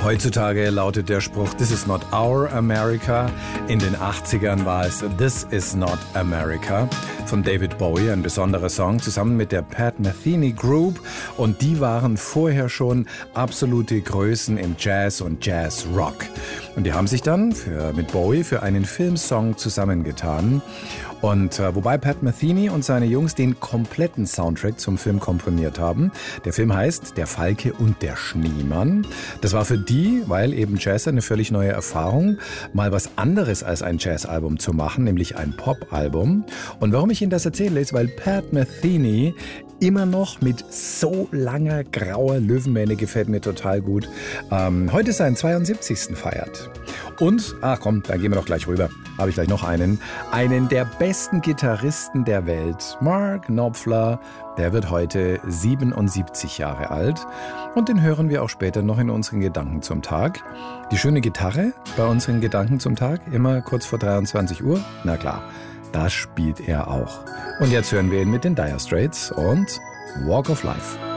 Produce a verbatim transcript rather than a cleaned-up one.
Heutzutage lautet der Spruch This is not our America. In den achtzigern war es This is not America von David Bowie, ein besonderer Song, zusammen mit der Pat Metheny Group. Und die waren vorher schon absolute Größen im Jazz und Jazz-Rock. Und die haben sich dann für, mit Bowie für einen Filmsong zusammengetan. Und äh, wobei Pat Metheny und seine Jungs den kompletten Soundtrack zum Film komponiert haben. Der Film heißt Der Falke und der Schneemann. Das war für die, weil eben Jazz eine völlig neue Erfahrung, mal was anderes als ein Jazzalbum zu machen, nämlich ein Popalbum. Und warum ich Ihnen das erzähle, ist, weil Pat Metheny immer noch mit so langer, grauer Löwenmähne, gefällt mir total gut, ähm, heute seinen zweiundsiebzigsten feiert. Und, ach komm, dann gehen wir doch gleich rüber, habe ich gleich noch einen, einen der besten Gitarristen der Welt, Mark Knopfler, der wird heute siebenundsiebzig Jahre alt und den hören wir auch später noch in unseren Gedanken zum Tag. Die schöne Gitarre bei unseren Gedanken zum Tag, immer kurz vor dreiundzwanzig Uhr, na klar, das spielt er auch. Und jetzt hören wir ihn mit den Dire Straits und Walk of Life.